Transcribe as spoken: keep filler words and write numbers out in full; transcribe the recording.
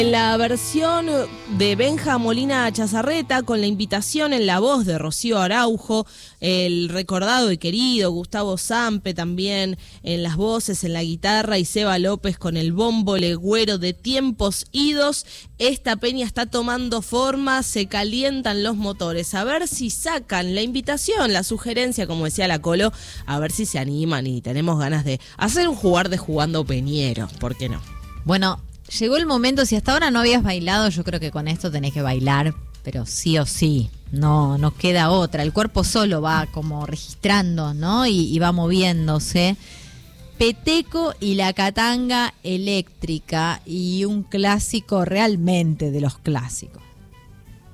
En la versión de Benja Molina Chazarreta, con la invitación en la voz de Rocío Araujo, el recordado y querido Gustavo Sampe también en las voces, en la guitarra, y Seba López con el bombo legüero de Tiempos Idos, esta peña está tomando forma, se calientan los motores. A ver si sacan la invitación, la sugerencia, como decía la Colo, a ver si se animan y tenemos ganas de hacer un jugar de jugando peñero, ¿por qué no? Bueno, llegó el momento, si hasta ahora no habías bailado, yo creo que con esto tenés que bailar, pero sí o sí, no, no queda otra. El cuerpo solo va como registrando, ¿no? Y, y va moviéndose. Peteco y la Catanga Eléctrica, y un clásico realmente de los clásicos.